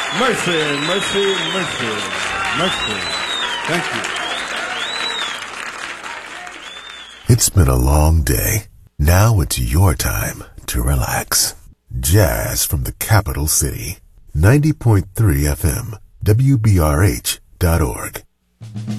Mercy, mercy, mercy, mercy. Thank you. It's been a long day. Now it's your time to relax. Jazz from the capital city. 90.3 FM, WBRH.org.